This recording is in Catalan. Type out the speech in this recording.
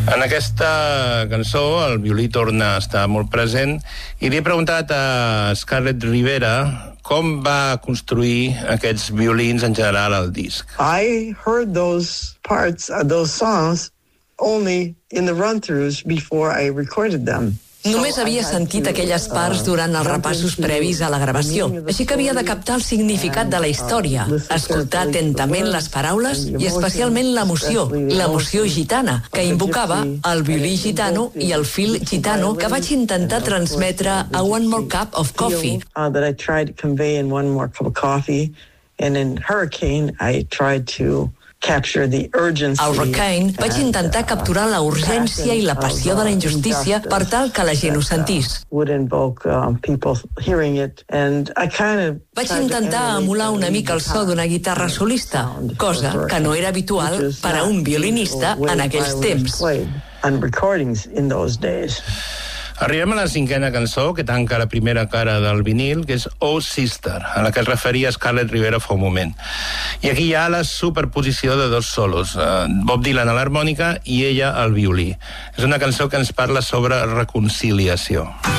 En aquesta cançó el violí torna a estar molt present i li he preguntat a Scarlett Rivera com va construir aquests violins en general al disc. I heard those parts of those songs only in the run-throughs before I recorded them. Només havia sentit aquelles parts durant els repassos previs a la gravació, així que havia de captar el significat de la història, escoltar atentament les paraules i especialment l'emoció gitana, que invocava el violí gitano i el fil gitano que vaig intentar transmetre a One More Cup of Coffee. That I tried to convey in One More Cup of Coffee, and in Hurricane I tried to capture the urgency. Al Hurricane vaig intentar capturar la urgència i la passió de la injustícia per tal que la gent ho sentís. Would invoke people hearing it, and I kind of vaig intentar emular una mica el so d'una guitarra solista, cosa que no era habitual per a un violinista en aquells temps. On recordings in those days. Arribem a la cinquena cançó, que tanca la primera cara del vinil, que és Oh Sister, a la que es referia Scarlett Rivera fa un moment. I aquí hi ha la superposició de dos solos, Bob Dylan a l'harmònica i ella al violí. És una cançó que ens parla sobre reconciliació.